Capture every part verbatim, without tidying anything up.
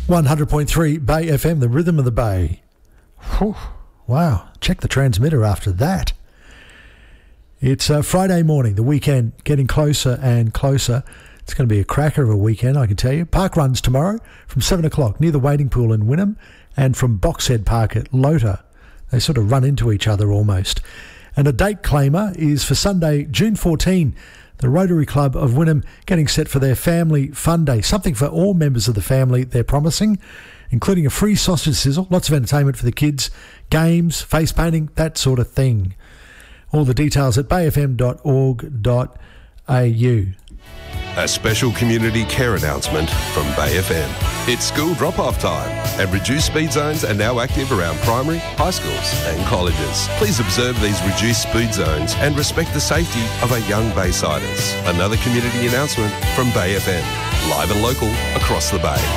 one hundred point three Bay F M, the rhythm of the Bay. Whew. Wow, check the transmitter after that. It's uh, Friday morning, the weekend getting closer and closer. It's going to be a cracker of a weekend, I can tell you. Park runs tomorrow from seven o'clock near the Wading Pool in Wynnum and from Boxhead Park at Lota. They sort of run into each other almost. And a date claimer is for Sunday, June fourteenth. The Rotary Club of Wynnum getting set for their Family Fun Day. Something for all members of the family, they're promising, including a free sausage sizzle, lots of entertainment for the kids, games, face painting, that sort of thing. All the details at bay f m dot org dot a u. A special community care announcement from Bay F M. It's school drop-off time, and reduced speed zones are now active around primary, high schools and colleges. Please observe these reduced speed zones and respect the safety of our young Baysiders. Another community announcement from Bay F M. Live and local across the Bay.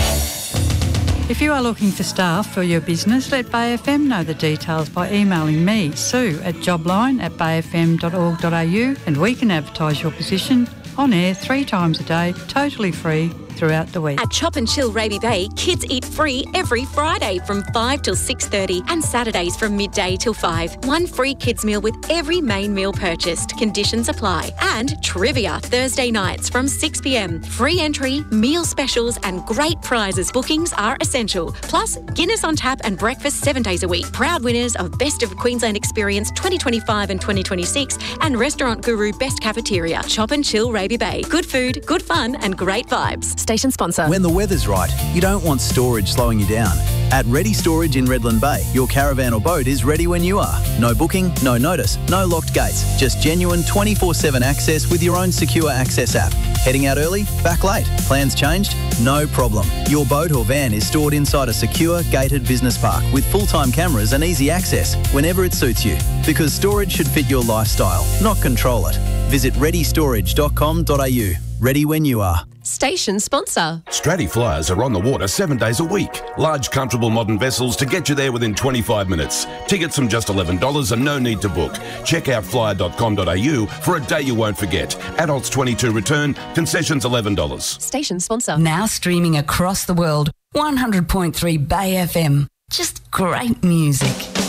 If you are looking for staff for your business, let Bay F M know the details by emailing me, Sue, at jobline at bay f m dot org dot a u, and we can advertise your position on air three times a day, totally free, throughout the week. At Chop and Chill Raby Bay, kids eat free every Friday from five till six thirty and Saturdays from midday till five. One free kids meal with every main meal purchased. Conditions apply. And trivia Thursday nights from six p m. Free entry, meal specials and great prizes. Bookings are essential. Plus, Guinness on tap and breakfast seven days a week. Proud winners of Best of Queensland Experience twenty twenty-five and twenty twenty-six and Restaurant Guru Best Cafeteria. Chop and Chill Raby Bay. Good food, good fun and great vibes. Station sponsor. When the weather's right, you don't want storage slowing you down. At Ready Storage in Redland Bay, your caravan or boat is ready when you are. No booking, no notice, no locked gates. Just genuine twenty-four seven access with your own secure access app. Heading out early? Back late? Plans changed? No problem. Your boat or van is stored inside a secure, gated business park with full-time cameras and easy access whenever it suits you. Because storage should fit your lifestyle, not control it. Visit ready storage dot com dot a u. Ready when you are. Station sponsor. Stratty Flyers are on the water seven days a week. Large, comfortable modern vessels to get you there within twenty-five minutes. Tickets from just eleven dollars and no need to book. Check out flyer dot com dot a u for a day you won't forget. Adults twenty-two return, concessions eleven dollars. Station sponsor. Now streaming across the world, one hundred point three Bay F M. Just great music.